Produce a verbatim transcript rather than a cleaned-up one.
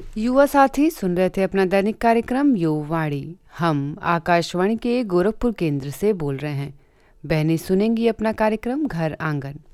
युवा साथी सुन रहे थे अपना दैनिक कार्यक्रम युवावाणी। हम आकाशवाणी के गोरखपुर केंद्र से बोल रहे हैं। बहनें सुनेंगी अपना कार्यक्रम घर आंगन।